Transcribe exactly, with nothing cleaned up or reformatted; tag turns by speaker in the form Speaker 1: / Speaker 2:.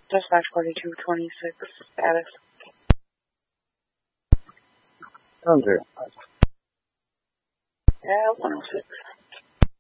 Speaker 1: Dispatch forty-two twenty-six, status.
Speaker 2: Thunder.
Speaker 1: Yeah, one oh six.